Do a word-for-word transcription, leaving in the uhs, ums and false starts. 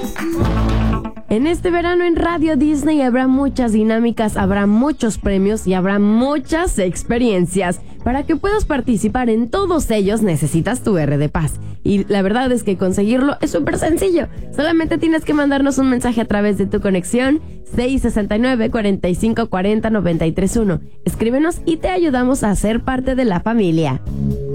En este verano en Radio Disney habrá muchas dinámicas, habrá muchos premios y habrá muchas experiencias. Para que puedas participar en todos ellos necesitas tu R de Paz. Y la verdad es que conseguirlo es súper sencillo. Solamente tienes que mandarnos un mensaje a través de tu conexión seis seis nueve, cuatro cinco cuatro cero, nueve tres uno. Escríbenos y te ayudamos a ser parte de la familia.